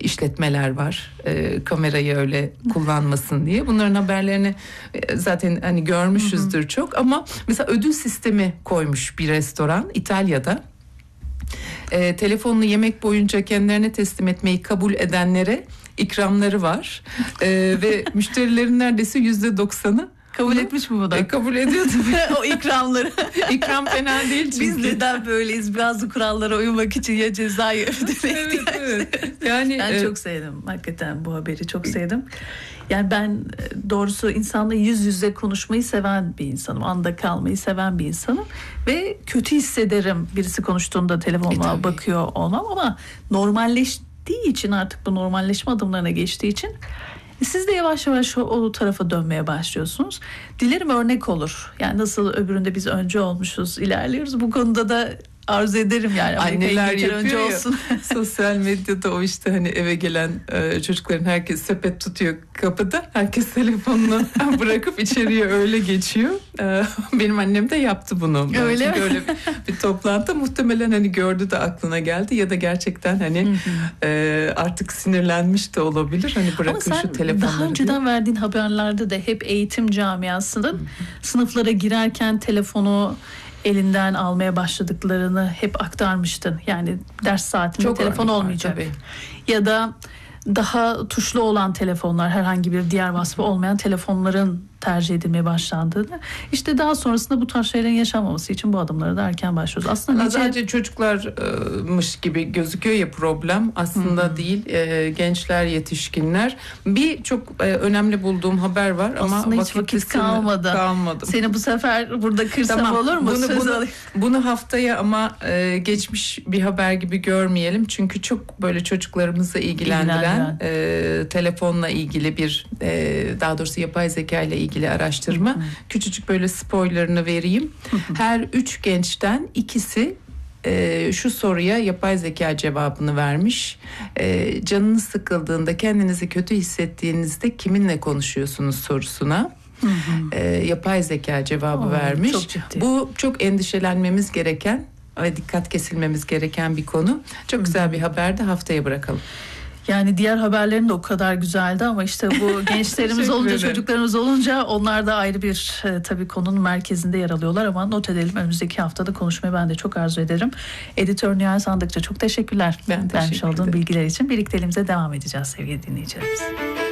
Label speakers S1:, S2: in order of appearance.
S1: işletmeler var. Kamerayı öyle kullanmasın diye. Bunların haberlerini zaten hani görmüşüzdür çok, ama mesela ödül sistemi koymuş bir restoran İtalya'da. Telefonunu yemek boyunca kendilerine teslim etmeyi kabul edenlere ikramları var. Ve müşterilerin neredeyse %90'ı
S2: kabul etmiş mi bu da?
S1: Kabul ediyor tabii.
S2: O ikramları.
S1: İkram fena değil çünkü.
S2: Biz neden böyleyiz? Bazı kurallara uymak için ya cezayı ödemeye
S1: evet. Yani
S2: ben çok sevdim. Hakikaten bu haberi çok sevdim. Yani ben doğrusu insanla yüz yüze konuşmayı seven bir insanım. Anda kalmayı seven bir insanım. Ve kötü hissederim birisi konuştuğunda telefonuma bakıyor olmam, ama normalleştiği için, artık bu normalleşme adımlarına geçtiği için siz de yavaş yavaş o tarafa dönmeye başlıyorsunuz. Dilerim örnek olur. Yani nasıl öbüründe biz önce olmuşuz, ilerliyoruz. Bu konuda da arzu ederim yani.
S1: Anneler yapıyor
S2: önce olsun.
S1: Sosyal medyada o işte hani eve gelen çocukların herkes sepet tutuyor kapıda. Herkes telefonunu bırakıp içeriye öyle geçiyor. Benim annem de yaptı bunu.
S2: Öyle mi?
S1: Öyle bir toplantıda muhtemelen hani gördü de aklına geldi, ya da gerçekten hani artık sinirlenmiş de olabilir. Hani bırakın şu telefonları.
S2: Daha önceden verdiğin haberlerde de hep eğitim camiasının sınıflara girerken telefonu elinden almaya başladıklarını hep aktarmıştın. Yani ders saatinde
S1: çok
S2: telefon olmayacak.
S1: Tabii.
S2: Ya da daha tuşlu olan telefonlar, herhangi bir diğer vasfı olmayan telefonların tercih edilmeye başlandığını, işte daha sonrasında bu tarz şeylerin yaşanmaması için bu adımları da erken başlıyoruz. Aslında
S1: sadece çocuklarmış gibi gözüküyor ya problem. Aslında değil. Gençler, yetişkinler. Bir çok önemli bulduğum haber var, ama
S2: aslında hiç vakit kalmadı. Seni bu sefer burada kırsam olur mu?
S1: Bunu haftaya ama geçmiş bir haber gibi görmeyelim. Çünkü çok böyle çocuklarımızı ilgilendiren telefonla ilgili bir daha doğrusu yapay zeka ile ilgili araştırma. Küçücük böyle spoilerını vereyim. Her 3 gençten ikisi şu soruya yapay zeka cevabını vermiş. Canınız sıkıldığında, kendinizi kötü hissettiğinizde kiminle konuşuyorsunuz sorusuna. Yapay zeka cevabı vermiş. Bu çok endişelenmemiz gereken ve dikkat kesilmemiz gereken bir konu. Çok güzel bir haber de haftaya bırakalım.
S2: Yani diğer haberlerim de o kadar güzeldi, ama işte bu gençlerimiz olunca, çocuklarımız olunca onlar da ayrı bir tabii konunun merkezinde yer alıyorlar, ama not edelim, önümüzdeki haftada konuşmayı ben de çok arzu ederim. Editör Nihal Sandıkça çok teşekkürler.
S1: Ben teşekkür ederim.
S2: Vermiş olduğun bilgiler için. Birlikteliğimize devam edeceğiz sevgili dinleyicilerimiz.